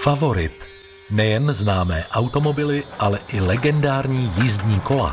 Favorit. Nejen známé automobily, ale i legendární jízdní kola.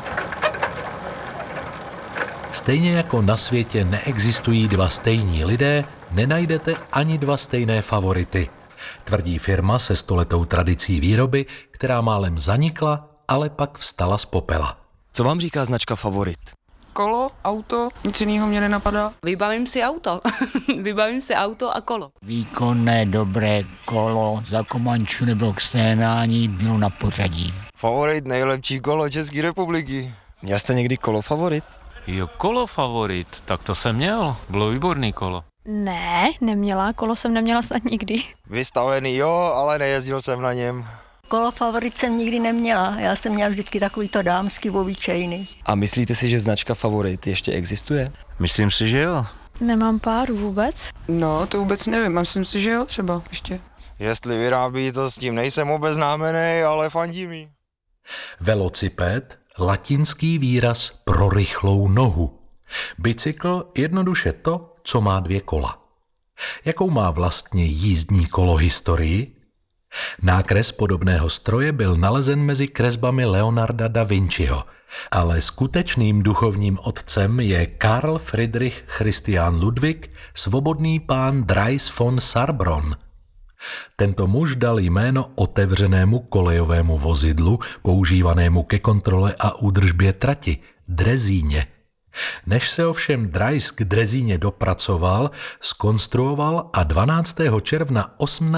Stejně jako na světě neexistují dva stejní lidé, nenajdete ani dva stejné favority. Tvrdí firma se 100letou tradicí výroby, která málem zanikla, ale pak vstala z popela. Co vám říká značka Favorit? Kolo, auto, nic jiného mě nenapadá. Vybavím si auto. Vybavím si auto a kolo. Výkonné, dobré kolo za Komančů nebo k sténání bylo na pořadí. Favorit, nejlepší kolo České republiky. Měl jste někdy kolo Favorit? Jo, kolo Favorit, tak to jsem měl, bylo výborný kolo. Ne, neměla, kolo jsem neměla snad nikdy. Vystavený jo, ale nejezdil jsem na něm. Kolo Favorit jsem nikdy neměla, já jsem měla vždycky takový to dámský obyčejný. A myslíte si, že značka Favorit ještě existuje? Myslím si, že jo. Nemám páru vůbec. No, to vůbec nevím, myslím si, že jo, třeba ještě. Jestli vyrábí, to s tím nejsem obeznámený, ale fandí mi. Velociped, latinský výraz pro rychlou nohu. Bicykl jednoduše to, co má dvě kola. Jakou má vlastně jízdní kolo historii? Nákres podobného stroje byl nalezen mezi kresbami Leonarda da Vinciho, ale skutečným duchovním otcem je Karl Friedrich Christian Ludwig, svobodný pán Drais von Sarbronn. Tento muž dal jméno otevřenému kolejovému vozidlu, používanému ke kontrole a údržbě trati, drezíně. Než se ovšem Drais k drezíně dopracoval, zkonstruoval a 12. června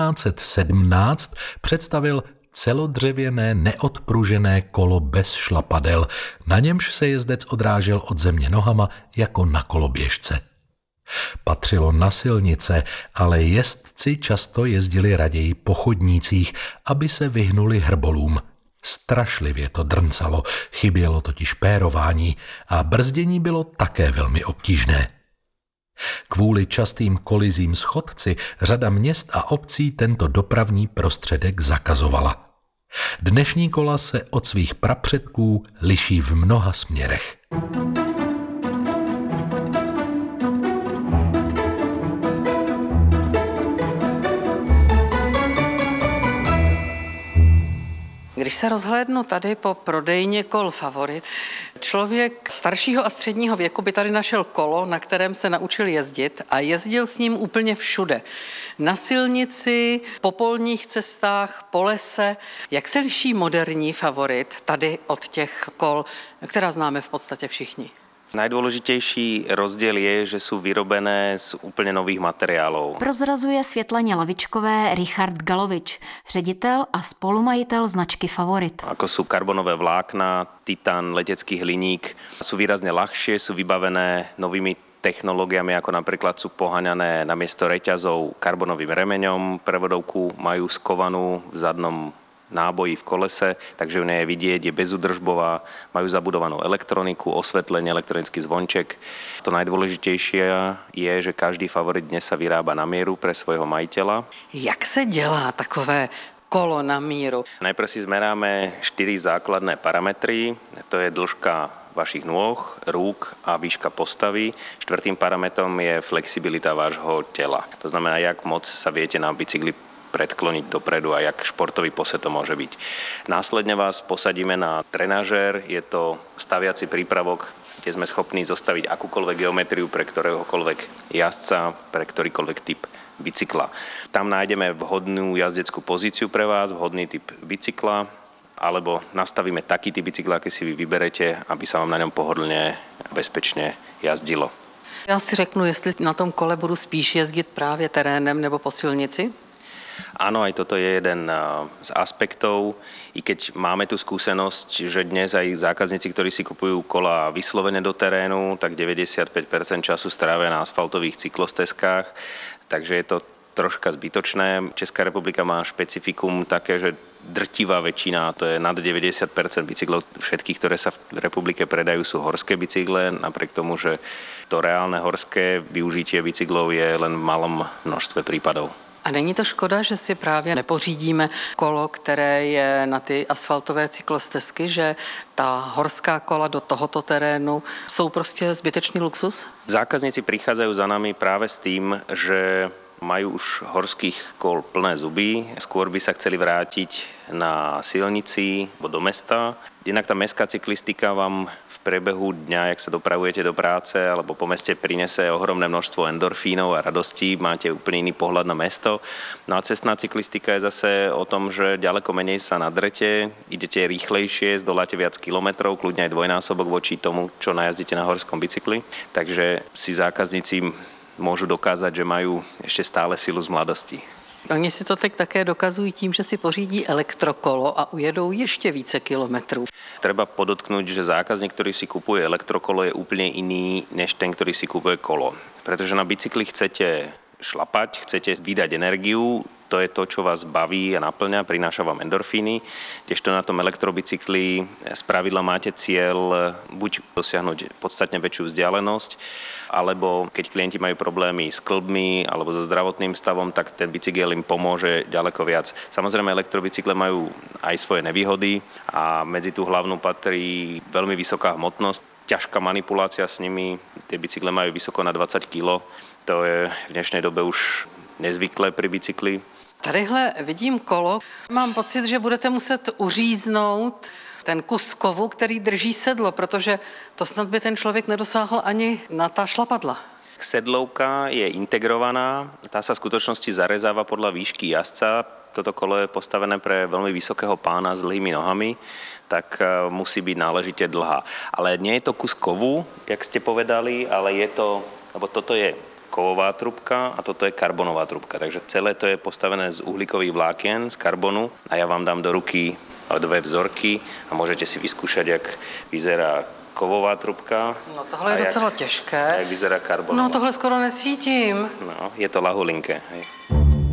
1817 představil celodřevěné neodpružené kolo bez šlapadel, na němž se jezdec odrážel od země nohama jako na koloběžce. Patřilo na silnice, ale jezdci často jezdili raději po chodnících, aby se vyhnuli hrbolům. Strašlivě to drncalo, chybělo totiž pérování a brzdění bylo také velmi obtížné. Kvůli častým kolizím s chodci řada měst a obcí tento dopravní prostředek zakazovala. Dnešní kola se od svých prapředků liší v mnoha směrech. Když se rozhlédnu tady po prodejně kol Favorit, člověk staršího a středního věku by tady našel kolo, na kterém se naučil jezdit a jezdil s ním úplně všude. Na silnici, po polních cestách, po lese. Jak se liší moderní Favorit tady od těch kol, která známe v podstatě všichni? Najdôležitejší rozdiel je, že sú vyrobené z úplne nových materiálov. Prozrazuje Světlaně Lavičkové Richard Galovič, ředitel a spolumajitel značky Favorit. Ako sú karbonové vlákna, titán, letecký hliník, sú výrazne ľahšie, sú vybavené novými technológiami, ako napríklad sú poháňané namiesto reťazov karbonovým remeňom, prevodovku majú skovanú v zadnom náboji v kolese, takže ju nie je vidieť, je bezúdržbová, majú zabudovanú elektroniku, osvetlenie, elektronický zvonček. To najdôležitejšie je, že každý Favorit dnes sa vyrába na mieru pre svojho majiteľa. Jak se dělá takové kolo na míru? Najprv si zmeráme 4 základné parametry, to je dĺžka vašich nôh, rúk a výška postavy. 4. parametrom je flexibilita vášho tela. To znamená, jak moc sa viete na bicykli predkloniť dopredu a jak športový posed to môže byť. Následne vás posadíme na trenažér, je to staviaci prípravok, kde sme schopní zostaviť akúkoľvek geometriu pre ktoréhokoľvek jazdca, pre ktorýkoľvek typ bicykla. Tam nájdeme vhodnú jazdeckú pozíciu pre vás, vhodný typ bicykla, alebo nastavíme taký typ bicykla, aký si vy vyberete, aby sa vám na ňom pohodlne a bezpečne jazdilo. Já si řeknu, jestli na tom kole budu spíš jezdit právě terénem nebo po silnici? Áno, aj toto je jeden z aspektov, i keď máme tu skúsenosť, že dnes aj zákazníci, ktorí si kupujú kola vyslovene do terénu, tak 95% času strávia na asfaltových cyklostezkách, takže je to troška zbytočné. Česká republika má špecifikum také, že drtivá väčšina, to je nad 90% bicyklov všetkých, ktoré sa v republike predajú, sú horské bicykle, napriek tomu, že to reálne horské využitie bicyklov je len v malom množstve prípadov. A není to škoda, že si právě nepořídíme kolo, které je na ty asfaltové cyklostezky, že ta horská kola do tohoto terénu jsou prostě zbytečný luxus? Zákazníci prichádzajú za nami práve s tým, že majú už horských kôl plné zuby, skôr by sa chceli vrátiť na silnici alebo do mesta. Inak tá mestská cyklistika vám v priebehu dňa, jak sa dopravujete do práce alebo po meste, prinese ohromné množstvo endorfínov a radostí, máte úplne iný pohľad na mesto. No a cestná cyklistika je zase o tom, že ďaleko menej sa nadrete, idete rýchlejšie, zdoláte viac kilometrov, kľudne aj dvojnásobok voči tomu, čo najazdíte na horskom bicykli. Takže si zákazníci môžu dokázať, že majú ešte stále silu z mladosti. Oni si to teď také dokazují tím, že si pořídí elektrokolo a ujedou ještě více kilometrů. Treba podotknúť, že zákazník, ktorý si kupuje elektrokolo, je úplne iný než ten, ktorý si kupuje kolo. Pretože na bicykli chcete šlapať, chcete vydať energiu, to je to, čo vás baví a naplňa, prináša vám endorfíny, kdežto na tom elektrobicykli spravidla máte cieľ buď dosiahnuť podstatne väčšiu vzdialenosť, alebo keď klienti majú problémy s kĺbmi alebo so zdravotným stavom, tak ten bicykel im pomôže ďaleko viac. Samozrejme, elektrobicykle majú aj svoje nevýhody a medzi tú hlavnú patrí veľmi vysoká hmotnosť, ťažká manipulácia s nimi, tie bicykle majú vysoko na 20 kg, to je v dnešnej dobe už nezvyklé pri bicykli. Tadyhle vidím kolo. Mám pocit, že budete muset uříznout ten kus kovu, který drží sedlo, protože to snad by ten člověk nedosáhl ani na tá šlapadla. Sedlovka je integrovaná, tá sa v skutočnosti zarezáva podľa výšky jazdca. Toto kolo je postavené pre veľmi vysokého pána s dlhými nohami, tak musí byť náležite dlhá. Ale nie je to kus kovu, jak ste povedali, ale je to, lebo toto je kovová trubka a toto je karbonová trubka. Takže celé to je postavené z uhlíkových vlákien, z karbonu a ja vám dám do ruky 2 vzorky a môžete si vyskúšať, jak vyzerá kovová trubka. No tohle je docela těžké. Jak vyzerá karbonová. No tohle skoro nesítím. No, je to lahulinké. Hej.